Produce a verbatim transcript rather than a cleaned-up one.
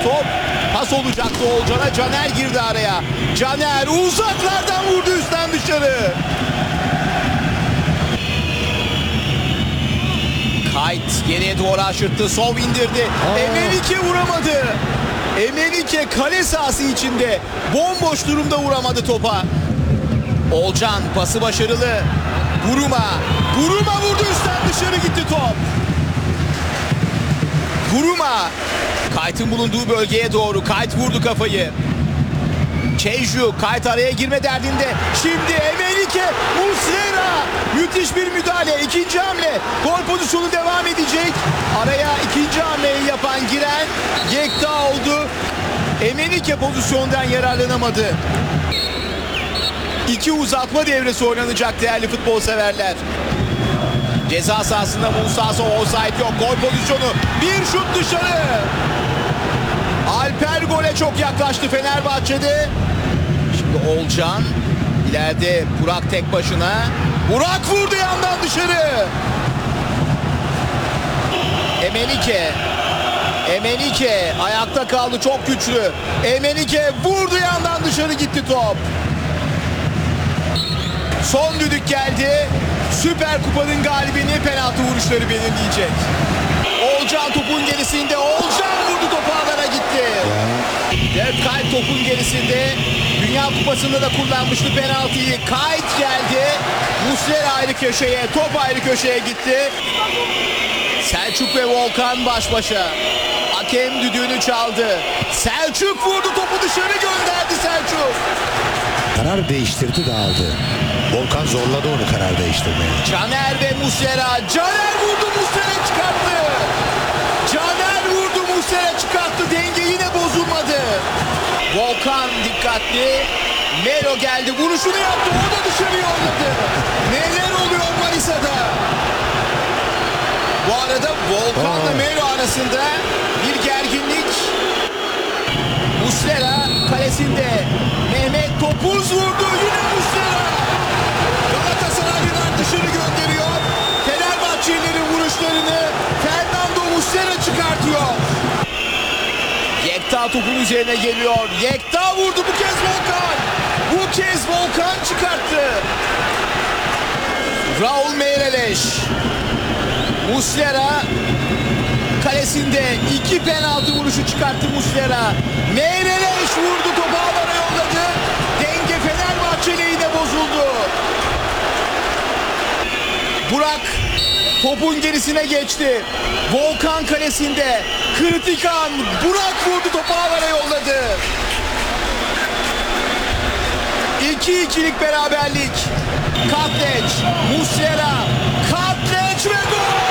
top. Pas olacaktı Oğulcan'a. Caner girdi araya. Caner uzaklardan vurdu üstten dışarı. Kayt geriye doğru aşırttı. Sol indirdi. Aa. Emenike vuramadı. Emenike kale sahası içinde. Bomboş durumda vuramadı topa. Oğulcan pası başarılı. Buruma. Buruma vurdu üstten dışarı gitti top. Buruma. Kayt'ın bulunduğu bölgeye doğru. Kayt vurdu kafayı. Çeyju. Kayt araya girme derdinde. Şimdi Emenike. Muslera. Müthiş bir müdahale. İkinci hamle. Gol pozisyonu devam edecek. Araya ikinci hamleyi yapan giren Yekta oldu. Emenike pozisyondan yararlanamadı. İki uzatma devresi oynanacak değerli futbol severler. Ceza sahasında Musa Sow, offside yok. Gol pozisyonu. Bir şut dışarı. Alper gole çok yaklaştı Fenerbahçe'de. Şimdi Oğulcan. İleride Burak tek başına. Burak vurdu yandan dışarı. Emenike. Emenike ayakta kaldı, çok güçlü. Emenike vurdu yandan dışarı gitti top. Son düdük geldi. Süper Kupa'nın galibini penaltı vuruşları belirleyecek. Oğulcan topun gerisinde. Oğulcan vurdu, topu ağlara gitti. Dirk Kuyt topun gerisinde. Dünya Kupası'nda da kullanmıştı penaltıyı. Kayt geldi. Muslera ayrı köşeye, top ayrı köşeye gitti. Selçuk ve Volkan baş başa. Hakem düdüğünü çaldı. Selçuk vurdu, topu dışarı gönderdi Selçuk. Karar değiştirdi, dağıldı. Volkan zorladı onu karar değiştirmeye. Caner ve Muslera. Caner vurdu, Muslera çıkarttı. Caner vurdu, Muslera çıkarttı. Denge yine bozulmadı. Volkan dikkatli. Melo geldi, vuruşunu yaptı. O da dışarı yolladı. Neler oluyor Manisa'da? Bu arada Volkan'la Melo arasında bir gerginlik. Muslera kalesinde. Mehmet Topuz vurdu. Yine Muslera. Galatasaraylılar dışarı gönderiyor. Fenerbahçelilerin vuruşlarını Fernando Muslera çıkartıyor. Yekta topun üzerine geliyor. Yekta vurdu, bu kez Volkan. Bu kez Volkan çıkarttı. Raul Meireles. Muslera kalesinde iki penaltı vuruşu çıkarttı Muslera. Meireles vurdu, topu ağlara yolladı. Denge Fenerbahçe lehine bozuldu. Burak topun gerisine geçti. Volkan kalesinde. Kritik an. Burak vurdu, topu ağlara yolladı. iki ikilik beraberlik. Katleç, Muslera, Katleç ve gol!